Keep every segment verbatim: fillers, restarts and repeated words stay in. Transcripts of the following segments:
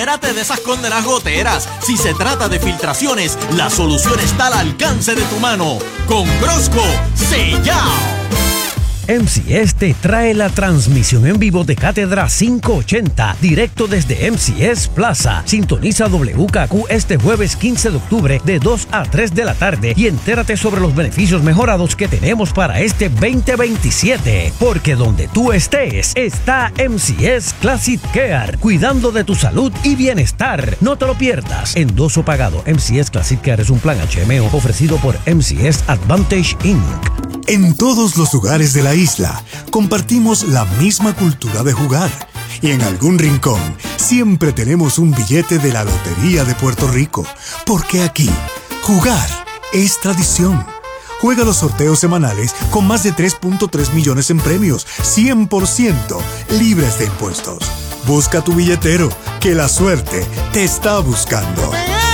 Libérate de esas condenas goteras. Si se trata de filtraciones, la solución está al alcance de tu mano. Con Crosco, sellao. M C S te trae la transmisión en vivo de Cátedra quinientos ochenta, directo desde M C S Plaza. Sintoniza W K Q este jueves quince de octubre de dos a tres de la tarde y entérate sobre los beneficios mejorados que tenemos para este veinte veintisiete. Porque donde tú estés, está M C S Classic Care, cuidando de tu salud y bienestar. No te lo pierdas. Endoso pagado. M C S Classic Care es un plan H M O ofrecido por M C S Advantage incorporated. En todos los lugares de la isla compartimos la misma cultura de jugar y en algún rincón siempre tenemos un billete de la Lotería de Puerto Rico, porque aquí jugar es tradición. Juega los sorteos semanales con más de tres punto tres millones en premios, cien por ciento libres de impuestos. Busca tu billetero, que la suerte te está buscando.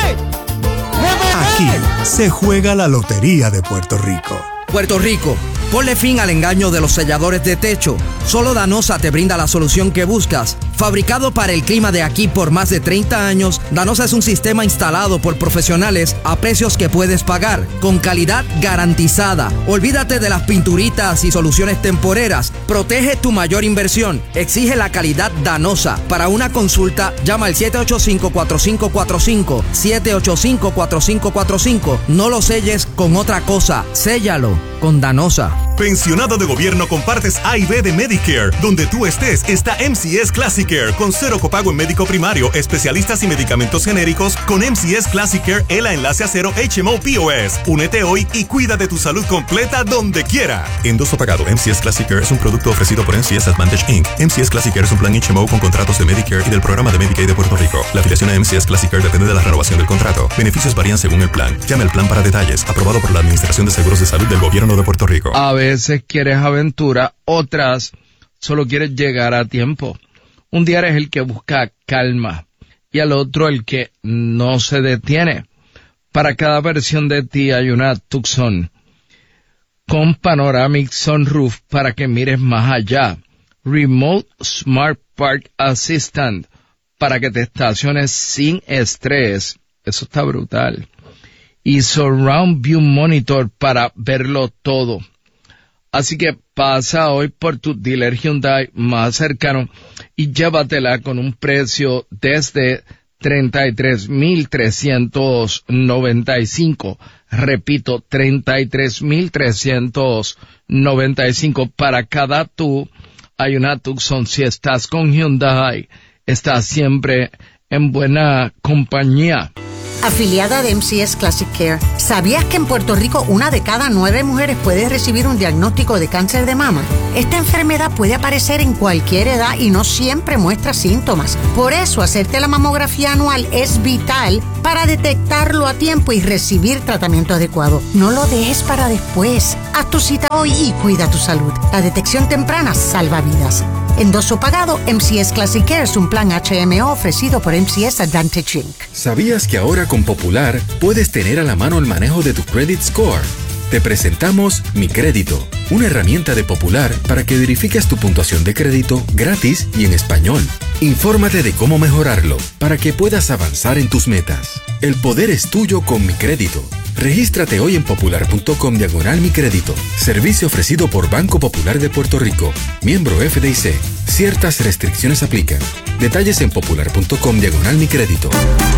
Aquí se juega la Lotería de Puerto Rico. Puerto Rico, ponle fin al engaño de los selladores de techo. Solo Danosa te brinda la solución que buscas. Fabricado para el clima de aquí por más de treinta años, Danosa es un sistema instalado por profesionales a precios que puedes pagar, con calidad garantizada. Olvídate de las pinturitas y soluciones temporeras. Protege tu mayor inversión. Exige la calidad Danosa. Para una consulta, llama al siete ocho cinco, cuatro cinco cuatro cinco, siete ocho cinco, cuatro cinco cuatro cinco. No lo selles con otra cosa. Séllalo con Danosa. Pensionado de gobierno con partes A y B de Medicare. Donde tú estés está M C S Classic Care con cero copago en médico primario, especialistas y medicamentos genéricos. Con M C S Classic Care, el enlace a cero H M O P O S. Únete hoy y cuida de tu salud completa donde quiera. Endoso pagado. M C S Classic Care es un producto ofrecido por M C S Advantage incorporated. M C S Classic Care es un plan H M O con contratos de Medicare y del programa de Medicaid de Puerto Rico. La afiliación a M C S Classic Care depende de la renovación del contrato. Beneficios varían según el plan. Llame al plan para detalles. Aprobado por la Administración de Seguros de Salud del Gobierno de Puerto Rico. A veces quieres aventura, otras solo quieres llegar a tiempo. Un día eres el que busca calma y al otro el que no se detiene. Para cada versión de ti hay una Tucson con Panoramic Sunroof para que mires más allá. Remote Smart Park Assistant para que te estaciones sin estrés. Eso está brutal. Y Surround View Monitor para verlo todo. Así que pasa hoy por tu dealer Hyundai más cercano y llévatela con un precio desde treinta y tres mil trescientos noventa y cinco. Repito, treinta y tres mil trescientos noventa y cinco. Para cada tú hay una Tucson. Si estás con Hyundai, estás siempre en buena compañía. Afiliada de M C S Classic Care, ¿sabías que en Puerto Rico una de cada nueve mujeres puede recibir un diagnóstico de cáncer de mama? Esta enfermedad puede aparecer en cualquier edad y no siempre muestra síntomas. Por eso, hacerte la mamografía anual es vital para detectarlo a tiempo y recibir tratamiento adecuado. No lo dejes para después. Haz tu cita hoy y cuida tu salud. La detección temprana salva vidas. Endoso pagado, M C S Classic Care es un plan H M O ofrecido por M C S Advantage incorporated. ¿Sabías que ahora con Popular puedes tener a la mano el manejo de tu credit score? Te presentamos Mi Crédito, una herramienta de Popular para que verifiques tu puntuación de crédito gratis y en español. Infórmate de cómo mejorarlo para que puedas avanzar en tus metas. El poder es tuyo con Mi Crédito. Regístrate hoy en popular.com diagonal Mi Crédito. Servicio ofrecido por Banco Popular de Puerto Rico. Miembro F D I C. Ciertas restricciones aplican. Detalles en popular.com diagonal Mi Crédito.